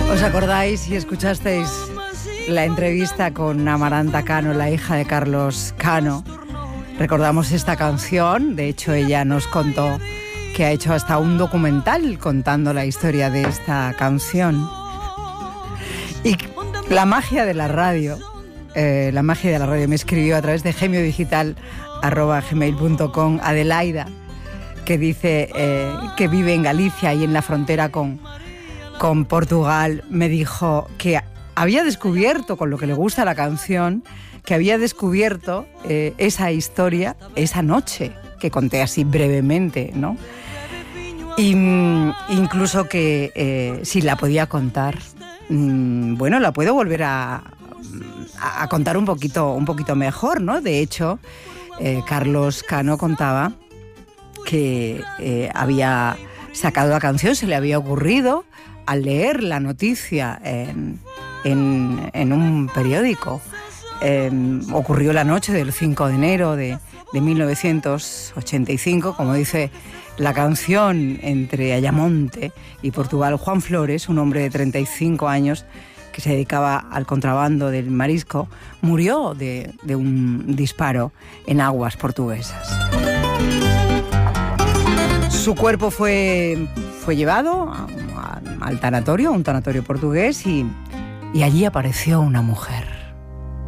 ¿Os acordáis y escuchasteis la entrevista con Amaranta Cano, la hija de Carlos Cano? Recordamos esta canción, de hecho ella nos contó que ha hecho hasta un documental contando la historia de esta canción. Y la magia de la radio, me escribió a través de gemiodigital@gmail.com Adelaida, que dice que vive en Galicia y en la frontera con Portugal. Me dijo que había descubierto, con lo que le gusta la canción, que había descubierto esa historia esa noche, que conté así brevemente, ¿no? Y incluso que si la podía contar, bueno, la puedo volver a contar un poquito mejor, ¿no? De hecho, Carlos Cano contaba que había sacado la canción, se le había ocurrido al leer la noticia en un periódico. Ocurrió la noche del 5 de enero de 1985, como dice la canción, entre Ayamonte y Portugal. Juan Flores, un hombre de 35 años que se dedicaba al contrabando del marisco, murió de un disparo en aguas portuguesas. Su cuerpo fue llevado al tanatorio, un tanatorio portugués, y allí apareció una mujer.